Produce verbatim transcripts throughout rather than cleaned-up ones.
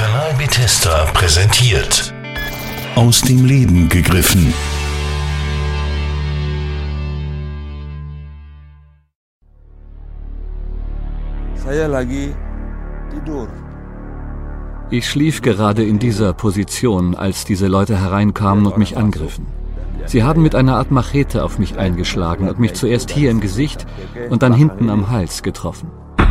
Kanal Bethesda präsentiert Aus dem Leben gegriffen. Ich schlief gerade in dieser Position, als diese Leute hereinkamen und mich angriffen. Sie haben mit einer Art Machete auf mich eingeschlagen und mich zuerst hier im Gesicht und dann hinten am Hals getroffen.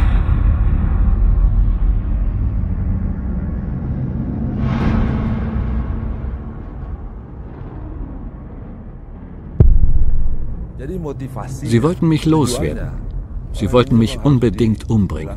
Sie wollten mich loswerden. Sie wollten mich unbedingt umbringen.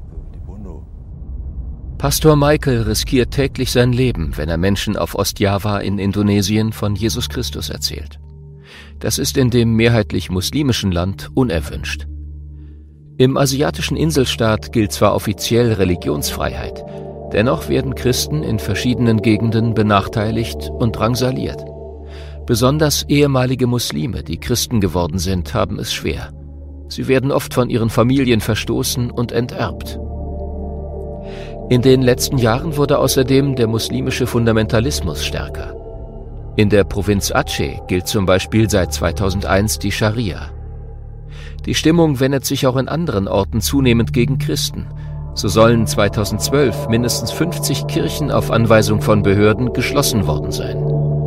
Pastor Michael riskiert täglich sein Leben, wenn er Menschen auf Ostjava in Indonesien von Jesus Christus erzählt. Das ist in dem mehrheitlich muslimischen Land unerwünscht. Im asiatischen Inselstaat gilt zwar offiziell Religionsfreiheit, dennoch werden Christen in verschiedenen Gegenden benachteiligt und drangsaliert. Besonders ehemalige Muslime, die Christen geworden sind, haben es schwer. Sie werden oft von ihren Familien verstoßen und enterbt. In den letzten Jahren wurde außerdem der muslimische Fundamentalismus stärker. In der Provinz Aceh gilt zum Beispiel seit zweitausendeins die Scharia. Die Stimmung wendet sich auch in anderen Orten zunehmend gegen Christen. So sollen zweitausendzwölf mindestens fünfzig Kirchen auf Anweisung von Behörden geschlossen worden sein.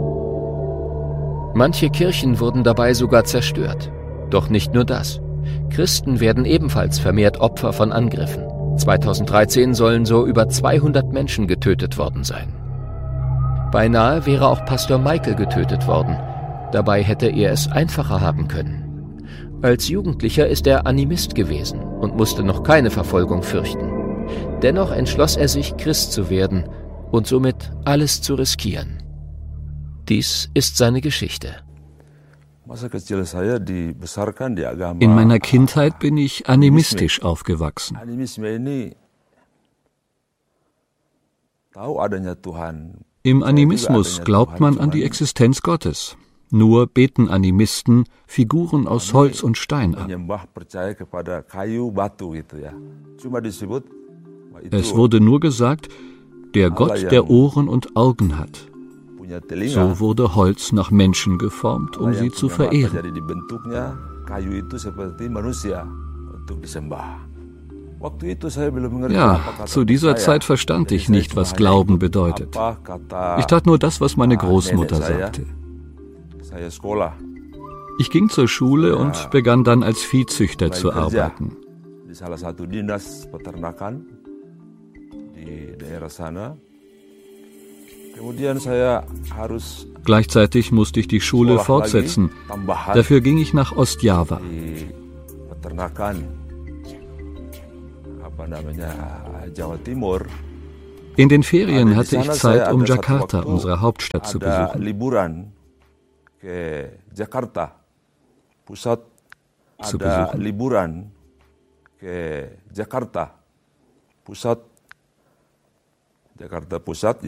Manche Kirchen wurden dabei sogar zerstört. Doch nicht nur das. Christen werden ebenfalls vermehrt Opfer von Angriffen. zweitausenddreizehn sollen so über zweihundert Menschen getötet worden sein. Beinahe wäre auch Pastor Michael getötet worden. Dabei hätte er es einfacher haben können. Als Jugendlicher ist er Animist gewesen und musste noch keine Verfolgung fürchten. Dennoch entschloss er sich, Christ zu werden und somit alles zu riskieren. Dies ist seine Geschichte. In meiner Kindheit bin ich animistisch aufgewachsen. Im Animismus glaubt man an die Existenz Gottes. Nur beten Animisten Figuren aus Holz und Stein an. Es wurde nur gesagt, der Gott, der Ohren und Augen hat. So wurde Holz nach Menschen geformt, um sie zu verehren. Ja, zu dieser Zeit verstand ich nicht, was Glauben bedeutet. Ich tat nur das, was meine Großmutter sagte. Ich ging zur Schule und begann dann als Viehzüchter zu arbeiten. Gleichzeitig musste ich die Schule fortsetzen. Dafür ging ich nach Ostjava. In den Ferien hatte ich Zeit, um Jakarta, unsere Hauptstadt, zu besuchen. Zu besuchen. Jakarta Pusat